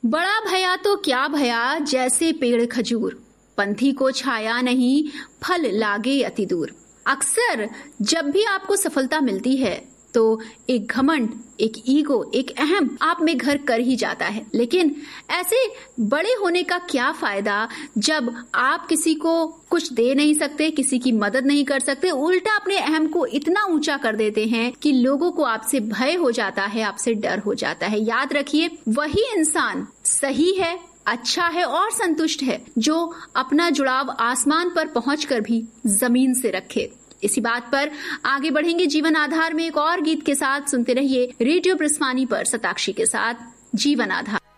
बड़ा भया तो क्या भया, जैसे पेड़ खजूर, पंथी को छाया नहीं, फल लागे अति दूर। अक्सर जब भी आपको सफलता मिलती है तो एक घमंड, एक ईगो, एक अहम आप में घर कर ही जाता है। लेकिन ऐसे बड़े होने का क्या फायदा जब आप किसी को कुछ दे नहीं सकते, किसी की मदद नहीं कर सकते, उल्टा अपने अहम को इतना ऊंचा कर देते हैं कि लोगों को आपसे भय हो जाता है, आपसे डर हो जाता है। याद रखिए, वही इंसान सही है, अच्छा है और संतुष्ट है जो अपना जुड़ाव आसमान पर पहुंचकर भी जमीन से रखे। इसी बात पर आगे बढ़ेंगे जीवन आधार में एक और गीत के साथ। सुनते रहिए रेडियो ब्रिस्वानी पर शताक्षी के साथ जीवन आधार।